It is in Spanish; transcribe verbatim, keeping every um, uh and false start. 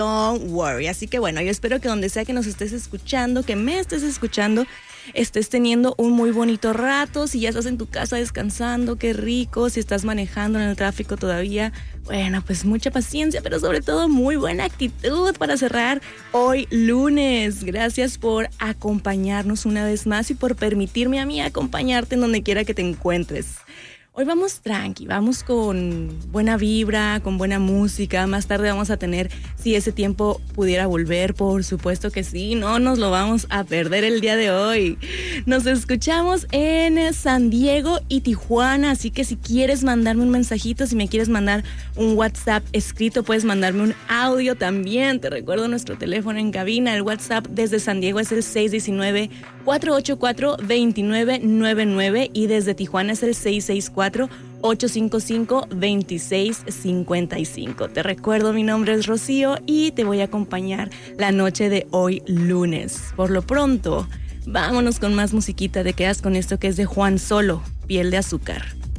Don't worry. Así que bueno, yo espero que donde sea que nos estés escuchando, que me estés escuchando, estés teniendo un muy bonito rato. Si ya estás en tu casa descansando, qué rico. Si estás manejando en el tráfico todavía, bueno, pues mucha paciencia, pero sobre todo muy buena actitud para cerrar hoy lunes. Gracias por acompañarnos una vez más y por permitirme a mí acompañarte en donde quiera que te encuentres. Hoy vamos tranqui, vamos con buena vibra, con buena música. Más tarde vamos a tener, si ese tiempo pudiera volver, por supuesto que sí, no nos lo vamos a perder el día de hoy. Nos escuchamos en San Diego y Tijuana, así que si quieres mandarme un mensajito, si me quieres mandar un WhatsApp escrito, puedes mandarme un audio también. Te recuerdo nuestro teléfono en cabina, el WhatsApp desde San Diego es el seis uno nueve, cuatro ocho cuatro, dos nueve nueve nueve y desde Tijuana es el seis seis cuatro, ocho cinco cinco, dos seis cinco cinco. Te recuerdo, mi nombre es Rocío y te voy a acompañar la noche de hoy lunes. Por lo pronto, vámonos con más musiquita. Te quedas con esto que es de Juan Solo, Piel de Azúcar.